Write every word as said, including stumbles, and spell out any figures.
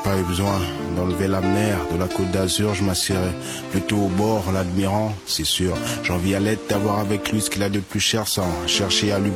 pas eu besoin d'enlever la mer de la côte d'Azur, je m'assierai plutôt au bord en l'admirant, c'est sûr. J'envie à l'aide d'avoir avec lui ce qu'il a de plus cher sans chercher à lui